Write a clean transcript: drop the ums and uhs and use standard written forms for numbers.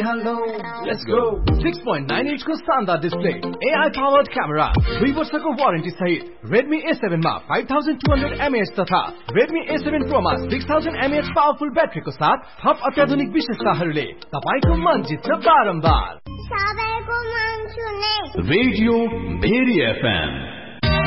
hello, let's go. 6.9 inch को शानदार display, AI powered camera, 2 वर्षको वारेन्टी सहित Redmi A7 मा 5200 mAh तथा Redmi A7 Pro मा 6000 mAh पावरफुल ब्याट्रीको साथ थप अत्याधुनिक विशेषताहरूले तपाईको मन जित्छ बारम्बार। सबैको मन सुने रेडियो भेरी FM